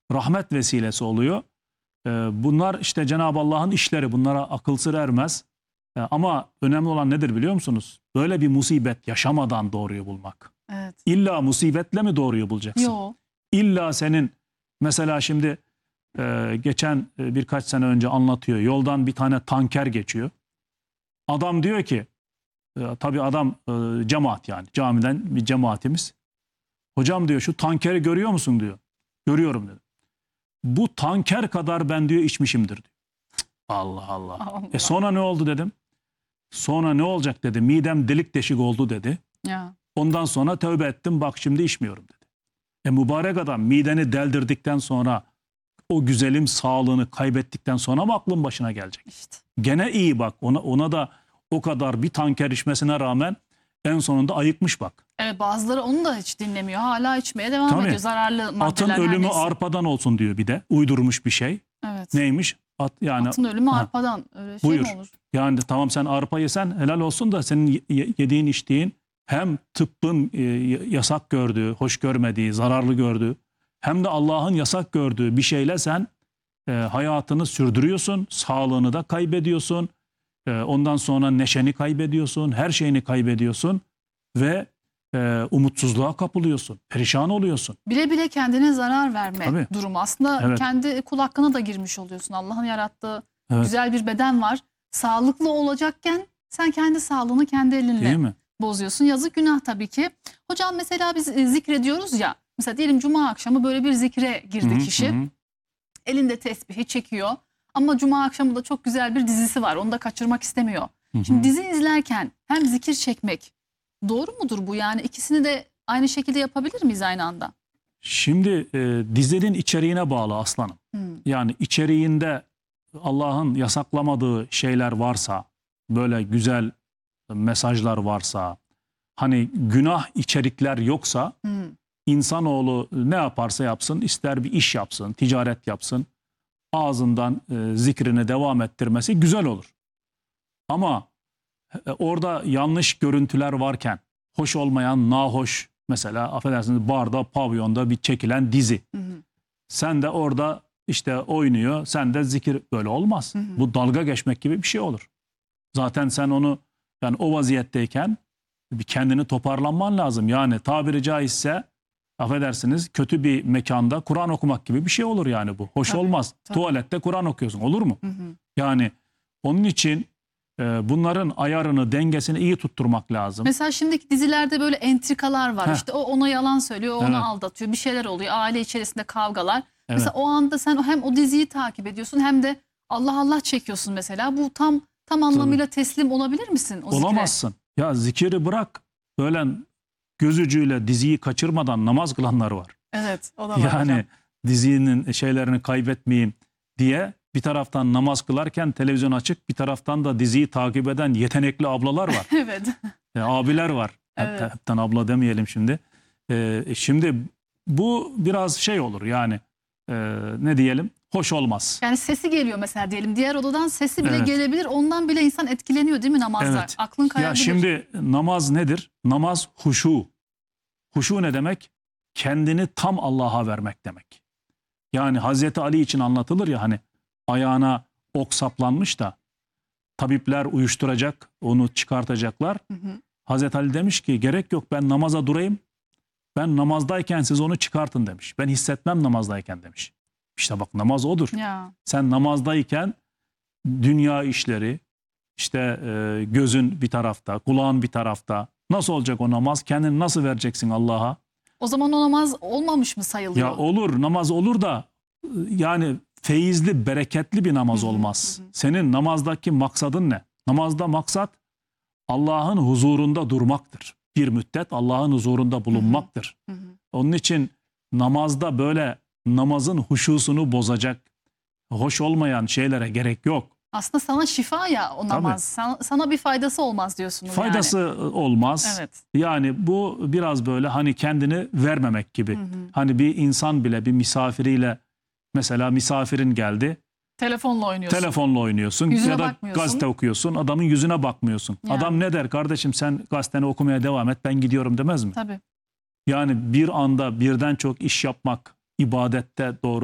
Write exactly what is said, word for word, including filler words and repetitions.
rahmet vesilesi oluyor. E, bunlar işte Cenab-ı Allah'ın işleri. Bunlara akıl sır ermez. E, ama önemli olan nedir biliyor musunuz? Böyle bir musibet yaşamadan doğruyu bulmak. Evet. İlla musibetle mi doğruyu bulacaksın? Yok. İlla senin mesela şimdi e, geçen e, birkaç sene önce anlatıyor. Yoldan bir tane tanker geçiyor. Adam diyor ki e, tabii adam e, cemaat yani camiden bir cemaatimiz. Hocam diyor şu tankeri görüyor musun diyor. Görüyorum dedi. Bu tanker kadar ben diyor içmişimdir diyor. Allah Allah. Allah. E sonra ne oldu dedim. Sonra ne olacak dedi. Midem delik deşik oldu dedi. Ya. Ondan sonra tövbe ettim bak şimdi içmiyorum dedi. E mübarek adam mideni deldirdikten sonra o güzelim sağlığını kaybettikten sonra mı aklın başına gelecek? İşte. Gene iyi bak ona, ona da o kadar bir tanker içmesine rağmen en sonunda ayıkmış bak. Evet, bazıları onu da hiç dinlemiyor. Hala içmeye devam Tabii. ediyor. Zararlı maddeler. Atın her ölümü neyse. arpadan olsun diyor bir de. Uydurmuş bir şey. Evet. Neymiş? At, yani, Atın ölümü ha, arpadan. Öyle şey buyur. mi olur? Yani tamam sen arpa yesen helal olsun da senin yediğin içtiğin hem tıbbın e, yasak gördüğü, hoş görmediği, zararlı gördüğü hem de Allah'ın yasak gördüğü bir şeyle sen e, hayatını sürdürüyorsun, sağlığını da kaybediyorsun, e, ondan sonra neşeni kaybediyorsun, her şeyini kaybediyorsun ve e, umutsuzluğa kapılıyorsun, perişan oluyorsun. Bile bile kendine zarar verme Tabii. durumu. Aslında Evet. kendi kul hakkına da girmiş oluyorsun. Allah'ın yarattığı Evet. güzel bir beden var. Sağlıklı olacakken sen kendi sağlığını kendi elinle Değil mi? bozuyorsun. Yazık, günah tabii ki. Hocam mesela biz e, zikrediyoruz ya. Mesela diyelim cuma akşamı böyle bir zikre girdi Hı hı, kişi. hı. Elinde tesbihi çekiyor. Ama cuma akşamı da çok güzel bir dizisi var. Onu da kaçırmak istemiyor. Hı hı. Şimdi dizi izlerken hem zikir çekmek doğru mudur bu? Yani ikisini de aynı şekilde yapabilir miyiz aynı anda? Şimdi e, dizinin içeriğine bağlı aslanım. Hmm. Yani içeriğinde Allah'ın yasaklamadığı şeyler varsa, böyle güzel mesajlar varsa, hani günah içerikler yoksa Hmm. insanoğlu ne yaparsa yapsın, ister bir iş yapsın, ticaret yapsın, ağzından e, zikrini devam ettirmesi güzel olur. Ama e, orada yanlış görüntüler varken, hoş olmayan, nahoş, mesela affedersiniz barda, pavyonda bir çekilen dizi. Hı hı. Sen de orada işte oynuyor, sen de zikir, böyle olmaz. Hı hı. Bu dalga geçmek gibi bir şey olur. Zaten sen onu yani o vaziyetteyken bir kendini toparlanman lazım. Yani tabiri caizse affedersiniz kötü bir mekanda Kur'an okumak gibi bir şey olur yani bu. Hoş Tabii, olmaz. tabii. Tuvalette Kur'an okuyorsun, olur mu? Hı hı. Yani onun için e, bunların ayarını, dengesini iyi tutturmak lazım. Mesela şimdiki dizilerde böyle entrikalar var. Heh. İşte o ona yalan söylüyor, o onu Evet. aldatıyor. Bir şeyler oluyor. Aile içerisinde kavgalar. Evet. Mesela o anda sen hem o diziyi takip ediyorsun hem de Allah Allah çekiyorsun mesela. Bu tam tam anlamıyla teslim olabilir misin o zikre? Olamazsın. Ya zikiri bırak. Böyle göz ucuyla diziyi kaçırmadan namaz kılanlar var. Evet, o da var Yani hocam. dizinin şeylerini kaybetmeyeyim diye bir taraftan namaz kılarken televizyon açık, bir taraftan da diziyi takip eden yetenekli ablalar var. Evet. E, abiler var. Evet. Hep, hepten abla demeyelim şimdi. E, şimdi bu biraz şey olur yani e, ne diyelim, hoş olmaz. Yani sesi geliyor mesela diyelim. Diğer odadan sesi bile Evet. gelebilir. Ondan bile insan etkileniyor değil mi namazda? Evet. Aklın Ya kayabilir. şimdi namaz nedir? Namaz huşu. Huşu ne demek? Kendini tam Allah'a vermek demek. Yani Hazreti Ali için anlatılır ya, hani ayağına ok saplanmış da tabipler uyuşturacak, onu çıkartacaklar. Hı hı. Hazreti Ali demiş ki gerek yok, ben namaza durayım. Ben namazdayken siz onu çıkartın demiş. Ben hissetmem namazdayken demiş. İşte bak, namaz odur. Ya. Sen namazdayken dünya işleri, işte e, gözün bir tarafta, kulağın bir tarafta. Nasıl olacak o namaz? Kendini nasıl vereceksin Allah'a? O zaman o namaz olmamış mı sayılıyor? Ya olur, namaz olur da e, yani feyizli, bereketli bir namaz Hı hı, olmaz. hı hı. Senin namazdaki maksadın ne? Namazda maksat Allah'ın huzurunda durmaktır. Bir müddet Allah'ın huzurunda bulunmaktır. Hı hı. Onun için namazda böyle namazın huşusunu bozacak, hoş olmayan şeylere gerek yok. Aslında sana şifa ya o namaz. Sana, sana bir faydası olmaz diyorsunuz Faydası yani. olmaz. Evet. Yani bu biraz böyle hani kendini vermemek gibi. Hı hı. Hani bir insan bile bir misafiriyle, mesela misafirin geldi, Telefonla oynuyorsun. telefonla oynuyorsun Yüzüne ya da bakmıyorsun. gazete okuyorsun, adamın yüzüne bakmıyorsun. Yani. Adam ne der? Kardeşim sen gazeteni okumaya devam et, ben gidiyorum demez mi? Tabii. Yani bir anda birden çok iş yapmak ibadette doğru